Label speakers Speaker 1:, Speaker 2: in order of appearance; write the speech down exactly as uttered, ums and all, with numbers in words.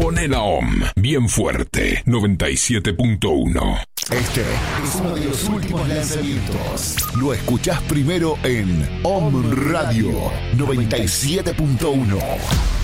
Speaker 1: Pone la O M bien fuerte, noventa y siete punto uno.
Speaker 2: Este es uno de los últimos lanzamientos. Lo escuchás primero en O M Radio noventa y siete punto uno.